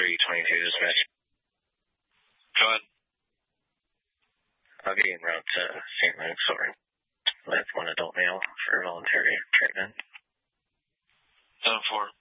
322 dispatch. Go ahead. I'll be en route to St. Luke's over with one adult male for voluntary treatment. 10-4.